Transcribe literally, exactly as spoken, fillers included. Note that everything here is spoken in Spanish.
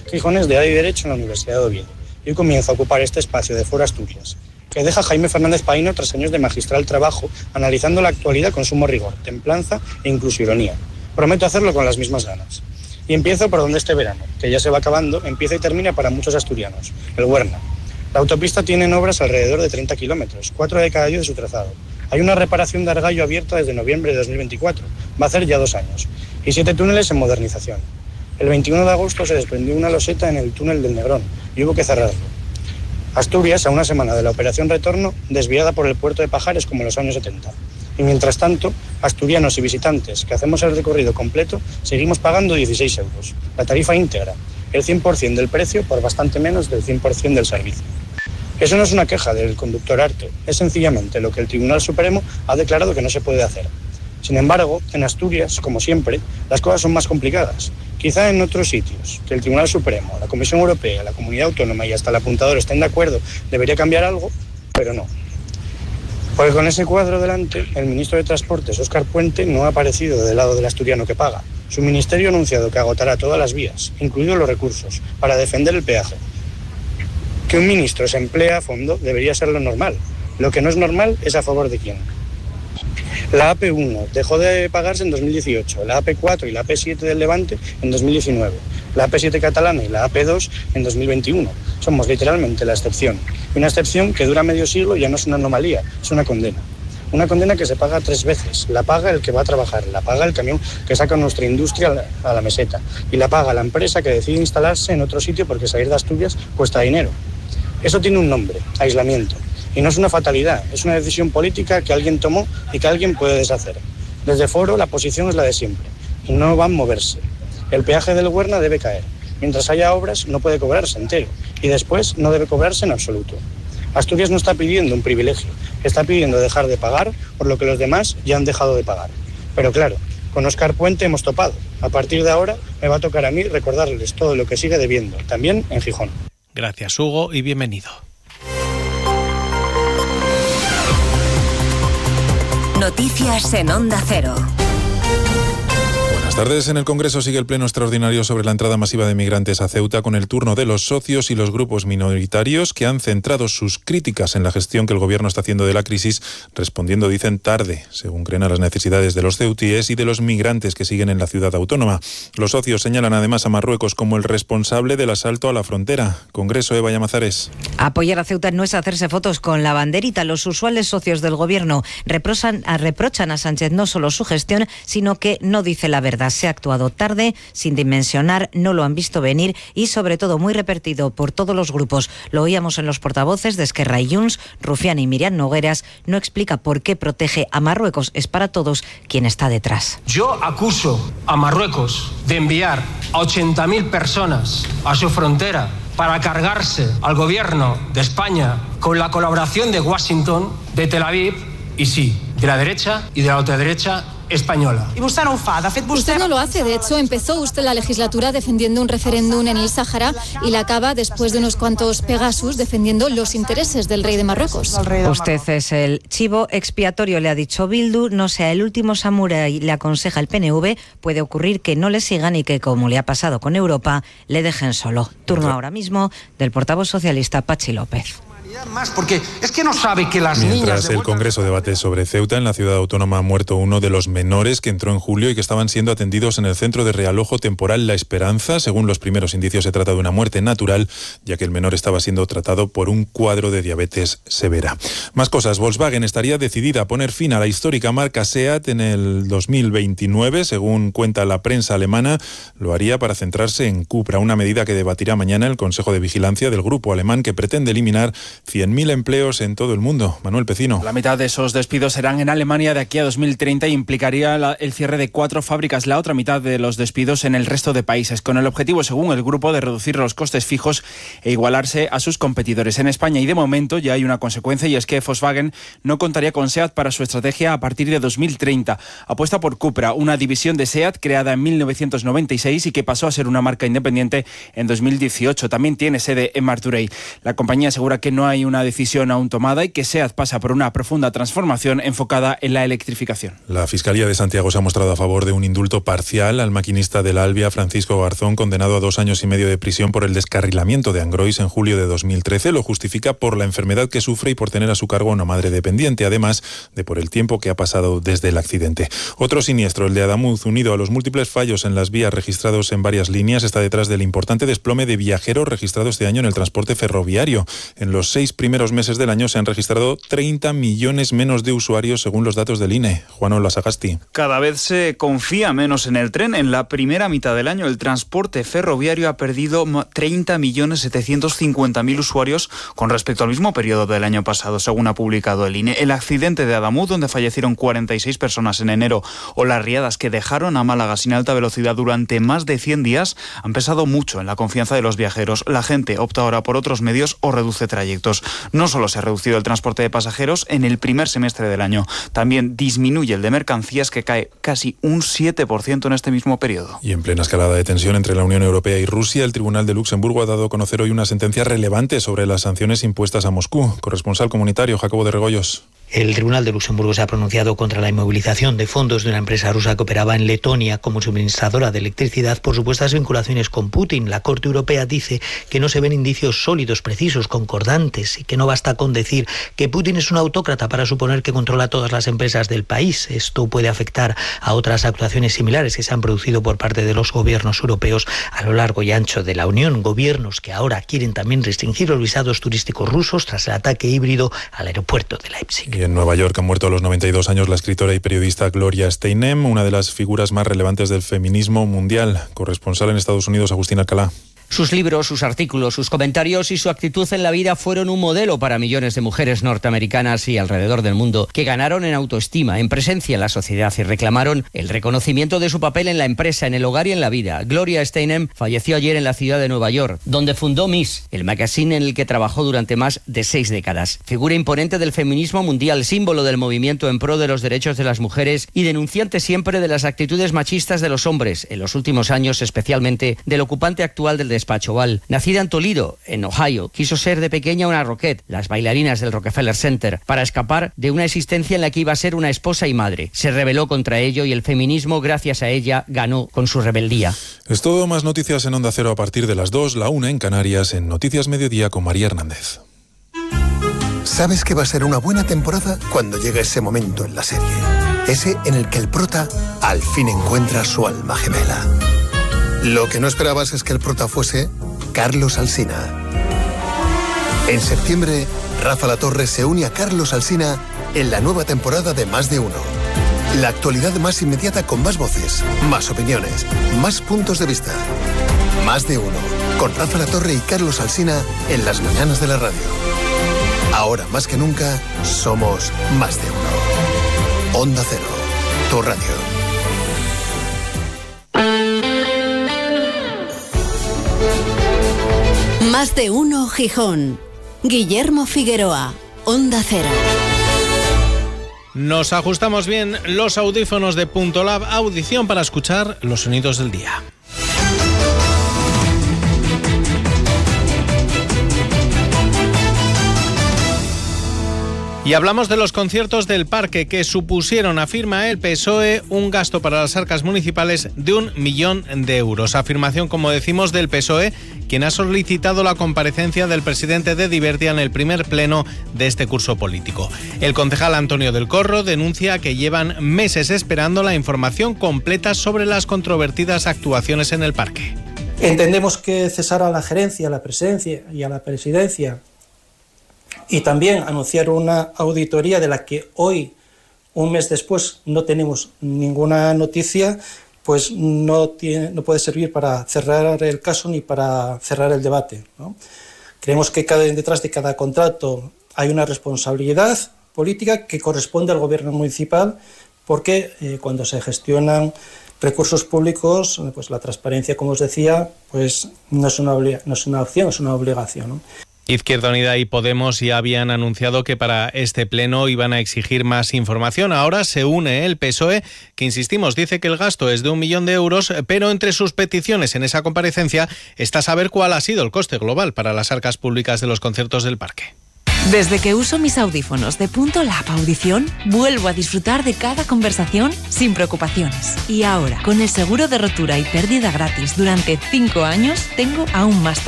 Gijón es de A D y Derecho en la Universidad de Oviedo y hoy comienza a ocupar este espacio de Foro Asturias, que deja Jaime Fernández Paíno tras años de magistral trabajo analizando la actualidad con sumo rigor, templanza e incluso ironía. Prometo hacerlo con las mismas ganas. Y empiezo por donde este verano, que ya se va acabando, empieza y termina para muchos asturianos, el Huerna. La autopista tiene en obras alrededor de treinta kilómetros, cuatro de cada diez de su trazado. Hay una reparación de Argallo abierta desde noviembre de dos mil veinticuatro, va a hacer ya dos años, y siete túneles en modernización. El veintiuno de agosto se desprendió una loseta en el túnel del Negrón y hubo que cerrarlo. Asturias, a una semana de la operación Retorno, desviada por el puerto de Pajares como en los años setenta. Y mientras tanto, asturianos y visitantes que hacemos el recorrido completo, seguimos pagando dieciséis euros. La tarifa íntegra, el cien por ciento del precio por bastante menos del cien por ciento del servicio. Eso no es una queja del conductor Arte, es sencillamente lo que el Tribunal Supremo ha declarado que no se puede hacer. Sin embargo, en Asturias, como siempre, las cosas son más complicadas. Quizá en otros sitios, que el Tribunal Supremo, la Comisión Europea, la Comunidad Autónoma y hasta el apuntador estén de acuerdo, debería cambiar algo, pero no. Porque con ese cuadro delante, el ministro de Transportes, Óscar Puente, no ha aparecido del lado del asturiano que paga. Su ministerio ha anunciado que agotará todas las vías, incluidos los recursos, para defender el peaje. Que un ministro se emplee a fondo debería ser lo normal. Lo que no es normal es a favor de quién. La A P uno dejó de pagarse en dos mil dieciocho, la A P cuatro y la A P siete del Levante en dos mil diecinueve, la A P siete catalana y la A P dos en dos mil veintiuno. Somos literalmente la excepción. Y una excepción que dura medio siglo ya no es una anomalía, es una condena. Una condena que se paga tres veces. La paga el que va a trabajar, la paga el camión que saca nuestra industria a la, a la meseta y la paga la empresa que decide instalarse en otro sitio porque salir de Asturias cuesta dinero. Eso tiene un nombre, aislamiento. Y no es una fatalidad, es una decisión política que alguien tomó y que alguien puede deshacer. Desde Foro la posición es la de siempre y no van a moverse. El peaje del Huerna debe caer. Mientras haya obras no puede cobrarse entero y después no debe cobrarse en absoluto. Asturias no está pidiendo un privilegio, está pidiendo dejar de pagar por lo que los demás ya han dejado de pagar. Pero claro, con Óscar Puente hemos topado. A partir de ahora me va a tocar a mí recordarles todo lo que sigue debiendo, también en Gijón. Gracias, Hugo, y bienvenido. Noticias en Onda Cero. Buenas tardes. En el Congreso sigue el pleno extraordinario sobre la entrada masiva de migrantes a Ceuta, con el turno de los socios y los grupos minoritarios que han centrado sus críticas en la gestión que el gobierno está haciendo de la crisis, respondiendo, dicen, tarde, según creen, a las necesidades de los ceutíes y de los migrantes que siguen en la ciudad autónoma. Los socios señalan además a Marruecos como el responsable del asalto a la frontera. Congreso, Eva Llamazares. Apoyar a Ceuta no es hacerse fotos con la banderita. Los usuales socios del gobierno reprochan a, reprochan a Sánchez no solo su gestión, sino que no dice la verdad. Se ha actuado tarde, sin dimensionar, no lo han visto venir y sobre todo muy repetido por todos los grupos. Lo oíamos en los portavoces de Esquerra y Junts. Rufián y Miriam Nogueras no explica por qué protege a Marruecos. Es para todos quien está detrás. Yo acuso a Marruecos de enviar a ochenta mil personas a su frontera para cargarse al gobierno de España con la colaboración de Washington, de Tel Aviv y sí, de la derecha y de la ultraderecha española. Usted no lo hace, de hecho empezó usted la legislatura defendiendo un referéndum en el Sáhara y la acaba después de unos cuantos Pegasus defendiendo los intereses del rey de Marruecos. Usted es el chivo expiatorio, le ha dicho Bildu, no sea el último samurái, le aconseja el P N V, puede ocurrir que no le sigan y que, como le ha pasado con Europa, le dejen solo. Turno ahora mismo del portavoz socialista Pachi López. Más porque es que no sabe que las Mientras niñas de el Congreso debate sobre Ceuta, en la ciudad autónoma ha muerto uno de los menores que entró en julio y que estaban siendo atendidos en el centro de realojo temporal La Esperanza. Según los primeros indicios, se trata de una muerte natural, ya que el menor estaba siendo tratado por un cuadro de diabetes severa. Más cosas. Volkswagen estaría decidida a poner fin a la histórica marca SEAT en el dos mil veintinueve. Según cuenta la prensa alemana, lo haría para centrarse en Cupra, una medida que debatirá mañana el Consejo de Vigilancia del grupo alemán, que pretende eliminar cien mil empleos en todo el mundo. Manuel Pecino. La mitad de esos despidos serán en Alemania de aquí a dos mil treinta y implicaría la, el cierre de cuatro fábricas, la otra mitad de los despidos en el resto de países, con el objetivo, según el grupo, de reducir los costes fijos e igualarse a sus competidores en España. Y de momento ya hay una consecuencia, y es que Volkswagen no contaría con SEAT para su estrategia a partir de dos mil treinta. Apuesta por Cupra, una división de SEAT creada en mil novecientos noventa y seis y que pasó a ser una marca independiente en dos mil dieciocho. También tiene sede en Martorell. La compañía asegura que no hay una decisión aún tomada y que SEAT pasa por una profunda transformación enfocada en la electrificación. La Fiscalía de Santiago se ha mostrado a favor de un indulto parcial al maquinista del Albia, Francisco Garzón, condenado a dos años y medio de prisión por el descarrilamiento de Angrois en julio de dos mil trece. Lo justifica por la enfermedad que sufre y por tener a su cargo a una madre dependiente, además de por el tiempo que ha pasado desde el accidente. Otro siniestro, el de Adamuz, unido a los múltiples fallos en las vías registrados en varias líneas, está detrás del importante desplome de viajeros registrado este año en el transporte ferroviario. En los seis primeros meses del año se han registrado treinta millones menos de usuarios según los datos del I N E. Juan Olasagasti. Cada vez se confía menos en el tren. En la primera mitad del año el transporte ferroviario ha perdido treinta millones setecientos cincuenta mil usuarios con respecto al mismo periodo del año pasado, según ha publicado el I N E. El accidente de Adamuz, donde fallecieron cuarenta y seis personas en enero, o las riadas que dejaron a Málaga sin alta velocidad durante más de cien días, han pesado mucho en la confianza de los viajeros. La gente opta ahora por otros medios o reduce trayectos. No solo se ha reducido el transporte de pasajeros en el primer semestre del año, también disminuye el de mercancías, que cae casi un siete por ciento en este mismo periodo. Y en plena escalada de tensión entre la Unión Europea y Rusia, el Tribunal de Luxemburgo ha dado a conocer hoy una sentencia relevante sobre las sanciones impuestas a Moscú. Corresponsal comunitario, Jacobo de Regoyos. El Tribunal de Luxemburgo se ha pronunciado contra la inmovilización de fondos de una empresa rusa que operaba en Letonia como suministradora de electricidad por supuestas vinculaciones con Putin. La Corte Europea dice que no se ven indicios sólidos, precisos, concordantes, y que no basta con decir que Putin es un autócrata para suponer que controla todas las empresas del país. Esto puede afectar a otras actuaciones similares que se han producido por parte de los gobiernos europeos a lo largo y ancho de la Unión. Gobiernos que ahora quieren también restringir los visados turísticos rusos tras el ataque híbrido al aeropuerto de Leipzig. Y en Nueva York ha muerto a los noventa y dos años la escritora y periodista Gloria Steinem, una de las figuras más relevantes del feminismo mundial. Corresponsal en Estados Unidos, Agustín Alcalá. Sus libros, sus artículos, sus comentarios y su actitud en la vida fueron un modelo para millones de mujeres norteamericanas y alrededor del mundo que ganaron en autoestima, en presencia en la sociedad y reclamaron el reconocimiento de su papel en la empresa, en el hogar y en la vida. Gloria Steinem falleció ayer en la ciudad de Nueva York, donde fundó Miss, el magazine en el que trabajó durante más de seis décadas. Figura imponente del feminismo mundial, símbolo del movimiento en pro de los derechos de las mujeres y denunciante siempre de las actitudes machistas de los hombres, en los últimos años especialmente del ocupante actual del despacho Oval. Nacida en Toledo, en Ohio, quiso ser de pequeña una Roquette, las bailarinas del Rockefeller Center, para escapar de una existencia en la que iba a ser una esposa y madre. Se rebeló contra ello y el feminismo, gracias a ella, ganó con su rebeldía. Es todo. Más noticias en Onda Cero a partir de las dos, la una en Canarias, en Noticias Mediodía con María Hernández. Sabes que va a ser una buena temporada cuando llegue ese momento en la serie. Ese en el que el prota al fin encuentra su alma gemela. Lo que no esperabas es que el prota fuese Carlos Alsina. En septiembre, Rafa Latorre se une a Carlos Alsina en la nueva temporada de Más de Uno. La actualidad más inmediata con más voces, más opiniones, más puntos de vista. Más de Uno, con Rafa Latorre y Carlos Alsina en las mañanas de la radio. Ahora más que nunca, somos Más de Uno. Onda Cero, tu radio. Más de Uno Gijón. Guillermo Figueroa, Onda Cero. Nos ajustamos bien los audífonos de Punto Lab Audición para escuchar los sonidos del día. Y hablamos de los conciertos del Parque que supusieron, afirma el P S O E, un gasto para las arcas municipales de un millón de euros. Afirmación, como decimos, del P S O E, quien ha solicitado la comparecencia del presidente de Divertia en el primer pleno de este curso político. El concejal Antonio del Corro denuncia que llevan meses esperando la información completa sobre las controvertidas actuaciones en el parque. Entendemos que cesar a la gerencia, a la presidencia y a la presidencia y también anunciar una auditoría de la que hoy, un mes después, no tenemos ninguna noticia, pues no, tiene, no puede servir para cerrar el caso ni para cerrar el debate, ¿no? Creemos que cada, detrás de cada contrato hay una responsabilidad política que corresponde al gobierno municipal, porque eh, cuando se gestionan recursos públicos, pues la transparencia, como os decía, pues no es una, no es una opción, es una obligación, ¿no? Izquierda Unida y Podemos ya habían anunciado que para este pleno iban a exigir más información. Ahora se une el P S O E, que, insistimos, dice que el gasto es de un millón de euros, pero entre sus peticiones en esa comparecencia está saber cuál ha sido el coste global para las arcas públicas de los conciertos del parque. Desde que uso mis audífonos de Punto Lab Audición, vuelvo a disfrutar de cada conversación sin preocupaciones. Y ahora, con el seguro de rotura y pérdida gratis durante cinco años, tengo aún más tranquilidad.